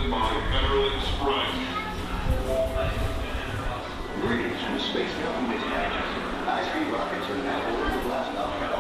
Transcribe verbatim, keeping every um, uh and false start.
presented by Federal Express. Greetings from Space Government Action. High-speed rockets are now ordered to blast off.